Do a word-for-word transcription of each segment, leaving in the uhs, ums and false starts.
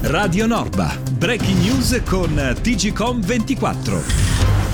Radio Norba, breaking news con T G Com ventiquattro.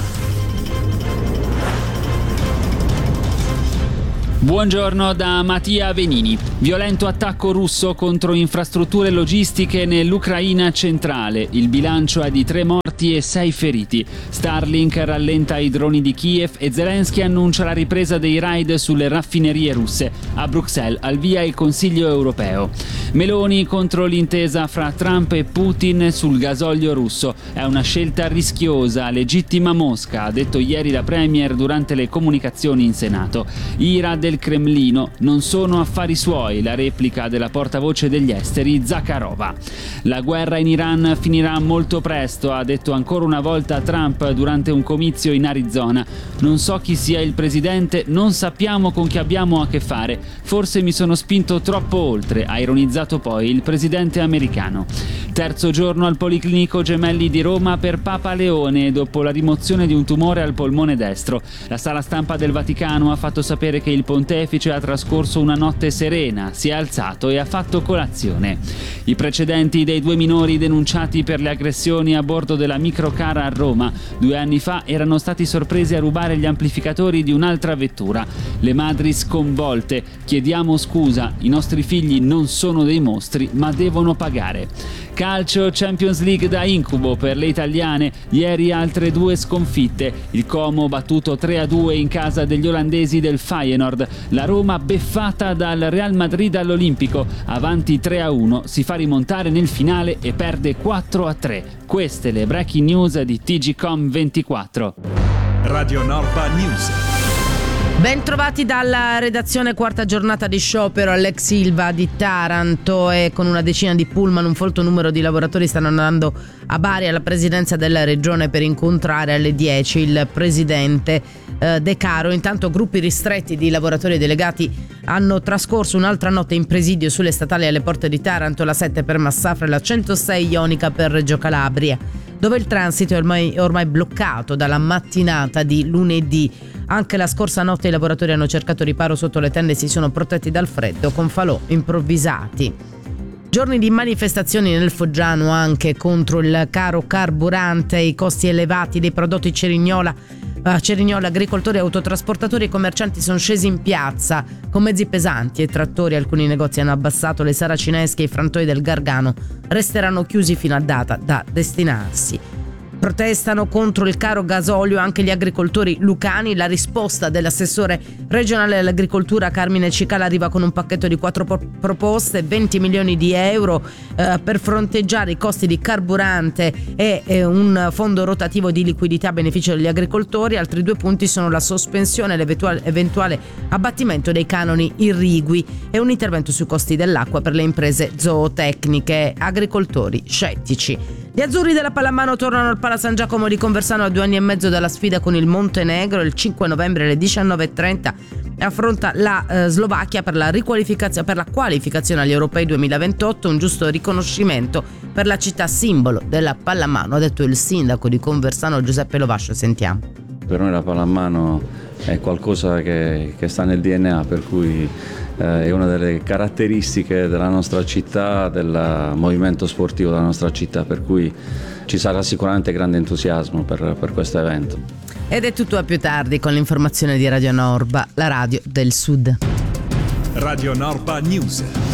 Buongiorno da Mattia Venini. Violento attacco russo contro infrastrutture logistiche nell'Ucraina centrale. Il bilancio è di tre morti e sei feriti. Starlink rallenta i droni di Kiev e Zelensky annuncia la ripresa dei raid sulle raffinerie russe. A Bruxelles al via il Consiglio europeo. Meloni contro l'intesa fra Trump e Putin sul gasolio russo. È una scelta rischiosa, legittima Mosca, ha detto ieri la Premier durante le comunicazioni in Senato. Ira del Cremlino, non sono affari suoi, la replica della portavoce degli esteri Zakharova. La guerra in Iran finirà molto presto, ha detto ancora una volta Trump durante un comizio in Arizona. Non so chi sia il presidente, non sappiamo con chi abbiamo a che fare. Forse mi sono spinto troppo oltre, ha ironizzato poi il presidente americano. Terzo giorno al Policlinico Gemelli di Roma per Papa Leone dopo la rimozione di un tumore al polmone destro. La sala stampa del Vaticano ha fatto sapere che il pontefice ha trascorso una notte serena, si è alzato e ha fatto colazione. I precedenti dei due minori denunciati per le aggressioni a bordo della microcar a Roma due anni fa erano stati sorpresi a rubare gli amplificatori di un'altra vettura. Le madri sconvolte: chiediamo scusa, i nostri figli non sono dei mostri ma devono pagare. Calcio, Champions League da incubo per le italiane, ieri altre due sconfitte. Il Como battuto tre a due in casa degli olandesi del Feyenoord. La Roma beffata dal Real Madrid all'Olimpico, avanti tre a uno, si fa rimontare nel finale e perde quattro a tre. Queste le breaking news di T G Com ventiquattro. Radio Norba News. Ben trovati dalla redazione. Quarta giornata di sciopero all'ex Ilva di Taranto e con una decina di pullman un folto numero di lavoratori stanno andando a Bari alla presidenza della regione per incontrare alle dieci il presidente eh, De Caro. Intanto gruppi ristretti di lavoratori delegati hanno trascorso un'altra notte in presidio sulle statali alle porte di Taranto, la sette per Massafra e la centosei Ionica per Reggio Calabria, dove il transito è ormai, ormai bloccato dalla mattinata di lunedì. Anche la scorsa notte i lavoratori hanno cercato riparo sotto le tende e si sono protetti dal freddo con falò improvvisati. Giorni di manifestazioni nel Foggiano anche contro il caro carburante e i costi elevati dei prodotti Cerignola. A Cerignola agricoltori, autotrasportatori e commercianti sono scesi in piazza con mezzi pesanti e trattori. Alcuni negozi hanno abbassato le saracinesche e i frantoi del Gargano resteranno chiusi fino a data da destinarsi. Protestano contro il caro gasolio anche gli agricoltori lucani. La risposta dell'assessore regionale all'agricoltura Carmine Cicala arriva con un pacchetto di quattro po- proposte, venti milioni di euro eh, per fronteggiare i costi di carburante e eh, un fondo rotativo di liquidità a beneficio degli agricoltori. Altri due punti sono la sospensione e l'eventuale eventuale abbattimento dei canoni irrigui e un intervento sui costi dell'acqua per le imprese zootecniche. Agricoltori scettici. Gli azzurri della pallamano tornano al Pala San Giacomo di Conversano a due anni e mezzo dalla sfida con il Montenegro. Il cinque novembre alle diciannove e trenta affronta la eh, Slovacchia per la riqualificazione per la qualificazione agli Europei duemilaventotto, un giusto riconoscimento per la città simbolo della pallamano, ha detto il sindaco di Conversano Giuseppe Lovascio. Sentiamo. Per noi la pallamano è qualcosa che, che sta nel D N A, per cui eh, è una delle caratteristiche della nostra città, del movimento sportivo della nostra città, per cui ci sarà sicuramente grande entusiasmo per, per questo evento. Ed è tutto a più tardi con l'informazione di Radio Norba, la radio del Sud. Radio Norba News.